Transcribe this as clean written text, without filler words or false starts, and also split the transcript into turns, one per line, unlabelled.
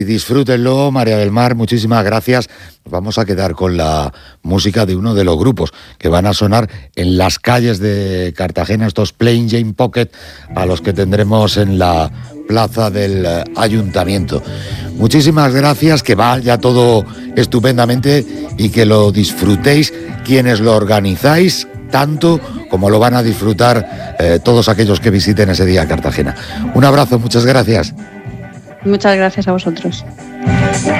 Y disfrútenlo, María del Mar, muchísimas gracias. Nos vamos a quedar con la música de uno de los grupos que van a sonar en las calles de Cartagena, estos Plain Jane Pocket, a los que tendremos en la plaza del ayuntamiento. Muchísimas gracias, que vaya todo estupendamente y que lo disfrutéis quienes lo organizáis, tanto como lo van a disfrutar todos aquellos que visiten ese día Cartagena. Un abrazo, muchas gracias.
Muchas gracias a vosotros.